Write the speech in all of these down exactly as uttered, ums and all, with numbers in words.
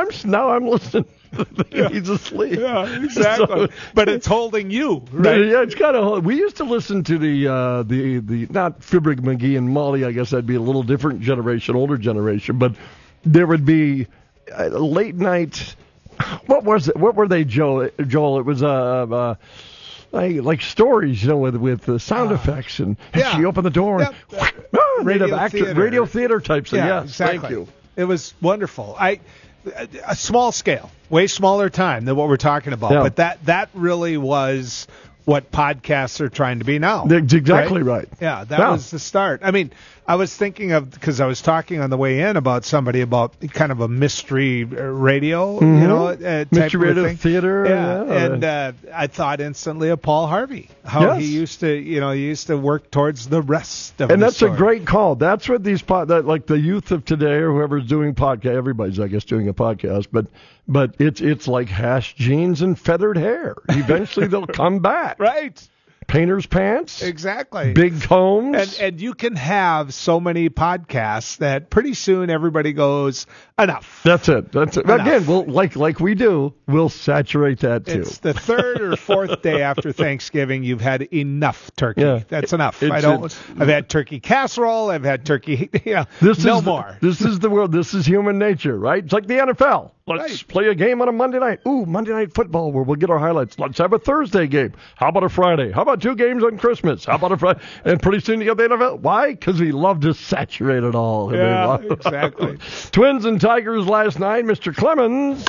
I'm now I'm listening. Yeah. He's asleep. Yeah, exactly. So, but it's holding you, right? Yeah, it's kind of. We used to listen to the uh, the the not Fibrig, McGee, and Molly. I guess that'd be a little different generation, older generation. But there would be uh, late night. What was it? What were they, Joel? Joel, it was uh, uh like, like stories, you know, with with the sound uh, effects and, and yeah. she opened the door and yep. oh, radio, actor, theater. radio theater types. Yeah, yeah, exactly. Thank you. It was wonderful. I. A small scale, way smaller time than what we're talking about. Yeah. But that, that really was what podcasts are trying to be now. That's exactly right. right. Yeah, that yeah. was the start. I mean, I was thinking of, because I was talking on the way in about somebody about kind of a mystery radio, mm-hmm. you know, uh, type mystery of radio thing. theater. Yeah, yeah. and uh, I thought instantly of Paul Harvey, how yes. he used to, you know, he used to work towards the rest of and the that's story. a great call. That's what these pod, that, like the youth of today or whoever's doing podcast. Everybody's, I guess, doing a podcast, but but it's it's like hash jeans and feathered hair. Eventually, they'll come back. Right. Painter's pants, exactly. Big combs, and and you can have so many podcasts that pretty soon everybody goes enough. That's it. That's it. Enough. Again, we'll like like we do. We'll saturate that too. It's the third or fourth day after Thanksgiving. You've had enough turkey. Yeah. That's enough. It's, I don't. it's, I've had turkey casserole. I've had turkey. Yeah. This no is more. The, this is the world. This is human nature, right? It's like the N F L. Let's right. play a game on a Monday night. Ooh, Monday Night Football, where we'll get our highlights. Let's have a Thursday game. How about a Friday? How about two games on Christmas? How about a Friday? And pretty soon you get the N F L. Why? Because we love to saturate it all. Yeah, exactly. Twins and Tigers last night. Mister Clemens.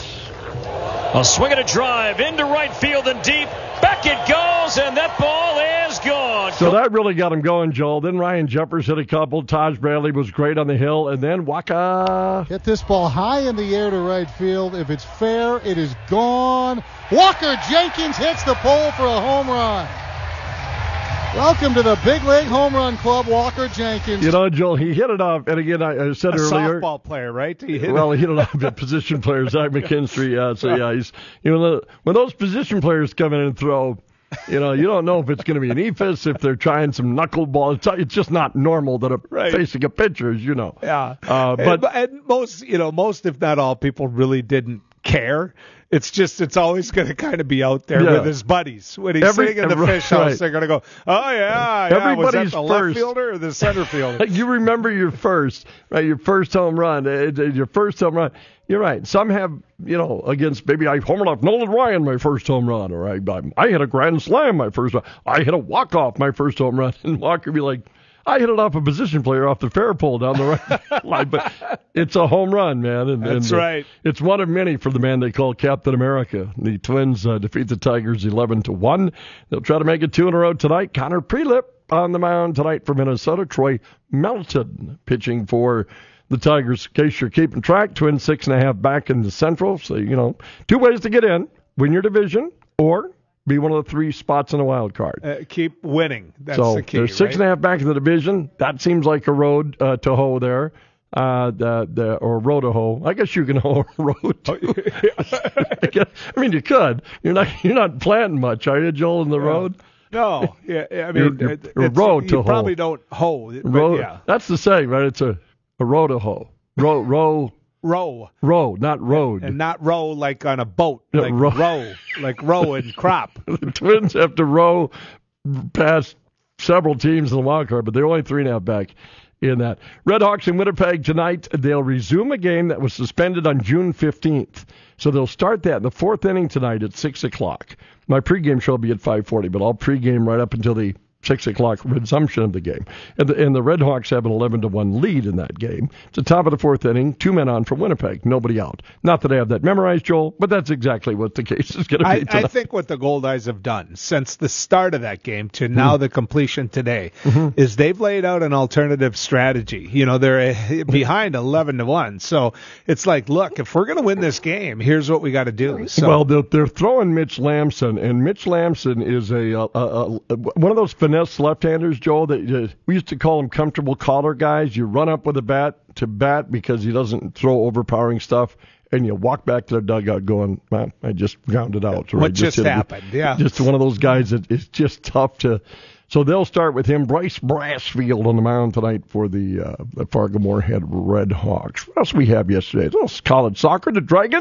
A swing and a drive into right field and deep. Back it goes, and that ball is gone. So that really got him going, Joel. Then Ryan Jeffers hit a couple. Taj Bradley was great on the hill. And then Waka. Hit this ball high in the air to right field. If it's fair, it is gone. Walker Jenkins hits the pole for a home run. Welcome to the Big League Home Run Club, Walker Jenkins. You know, Joel, he hit it off. And again, I, I said a earlier. softball player, right? He hit well, it. he hit it off a position player, Zach McKinstry. Yeah, so, yeah, he's, you know, when those position players come in and throw, you know, you don't know if it's going to be an E F I S, if they're trying some knuckleball. It's, it's just not normal that a right. facing a pitcher, as you know. Yeah. Uh, but and, and most, you know, most, if not all, people really didn't care. It's just, it's always going to kind of be out there yeah. with his buddies. When he's Every, sitting in the right, fish house, right. they're going to go, oh, yeah, yeah. Everybody's was that the first. left fielder or the center fielder? You remember your first, right? Your first home run. Your first home run. You're right. Some have, you know, against, maybe I homered off Nolan Ryan my first home run, or I, I hit a grand slam my first run. I hit a walk-off my first home run. And Walker would be like, I hit it off a position player off the fair pole down the right line, but it's a home run, man. And, That's and, uh, right. It's one of many for the man they call Captain America. The Twins uh, defeat the Tigers eleven to one. They'll try to make it two in a row tonight. Connor Prelip on the mound tonight for Minnesota. Troy Melton pitching for the Tigers. In case you're keeping track, Twins six and a half back in the Central. So, you know, two ways to get in: win your division or be one of the three spots in a wild card. Uh, keep winning. That's so the key. They're six right? and a half back in the division. That seems like a road uh, to hoe there, uh, the, the, or road to hoe. I guess you can hoe a road. To. I, guess, I mean, you could. You're not. You're not planting much, are you, Joel, in the yeah. road? No. Yeah. I mean, you're, it, you're it's, road to you hoe. probably don't hoe. But road, yeah. That's the saying, right? It's a, a road to hoe. Row, row. Row. Row, not road. And not row like on a boat. No, like row. row. Like row and crop. The Twins have to row past several teams in the wild card, but they're only three and a half back in that. Red Hawks in Winnipeg tonight. They'll resume a game that was suspended on June fifteenth. So they'll start that in the fourth inning tonight at six o'clock. My pregame show will be at five forty, but I'll pregame right up until the six o'clock resumption of the game. And the, and the Red Hawks have an eleven to one lead in that game. It's the top of the fourth inning, two men on from Winnipeg, nobody out. Not that I have that memorized, Joel, but that's exactly what the case is going to be I, tonight. I think what the Gold Eyes have done since the start of that game to now mm-hmm. the completion today mm-hmm. is they've laid out an alternative strategy. You know, they're behind eleven to one. So it's like, look, if we're going to win this game, here's what we got to do. So, well, they're, they're throwing Mitch Lamson, and Mitch Lamson is a, a, a, a one of those finesse left-handers, Joel, that uh, we used to call them comfortable collar guys. You run up with a bat to bat because he doesn't throw overpowering stuff, and you walk back to the dugout going, man, I just grounded out. Or what I just, just happened, yeah. Just one of those guys that is just tough to... So they'll start with him. Bryce Brassfield on the mound tonight for the, uh, the Fargo Moorhead Red Hawks. What else we have yesterday? College soccer, the Dragons.